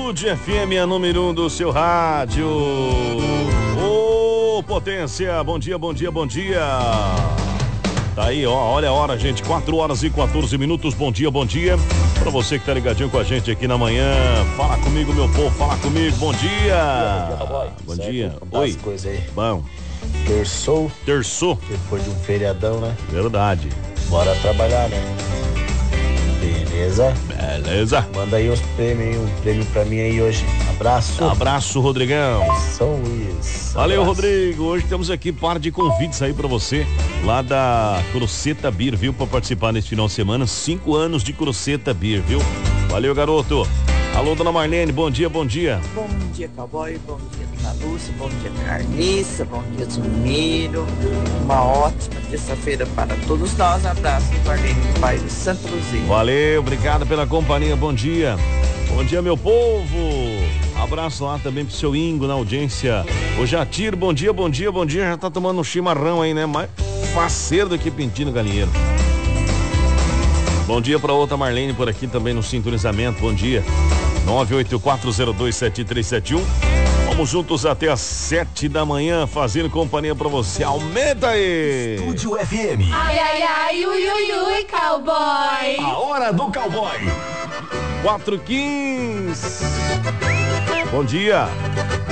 Estúdio FM, a número 1 do seu rádio. Ô, potência, bom dia, bom dia, bom dia. Tá aí, ó, olha a hora, gente, 4 horas e 14 minutos, bom dia, bom dia. Pra você que tá ligadinho com a gente aqui na manhã, fala comigo, meu povo, fala comigo, bom dia. Bom dia, oi. Bom. Terçou. Depois de um feriadão, né? Verdade. Bora trabalhar, né? Beleza? Manda aí os prêmios, um prêmio pra mim aí hoje. Abraço, Rodrigão. São Luís. Valeu, Rodrigo. Hoje temos aqui par de convites aí pra você, lá da Croceta Beer, viu? Pra participar nesse final de semana, 5 anos de Croceta Beer, viu? Valeu, garoto. Alô, dona Marlene, bom dia, bom dia. Bom dia, Cowboy, bom dia, Dona Lúcia, bom dia, Carniça, bom dia, Zumiro. Uma ótima terça-feira para todos nós. Abraço do Marlene do bairro Santa Luzia. Valeu, obrigado pela companhia, bom dia. Bom dia, meu povo. Abraço lá também pro seu Ingo na audiência. Ô Jatir, bom dia, bom dia, bom dia. Já tá tomando um chimarrão aí, né? Mas faceiro do que Pintino Galinheiro. Bom dia pra outra Marlene por aqui também no sintonizamento, bom dia. 984027371. Vamos juntos até às 7 da manhã, fazendo companhia pra você. Aumenta aí! Estúdio FM. Ai, ai, ai, ui, ui, ui, cowboy. A hora do cowboy. 4h15. Bom dia.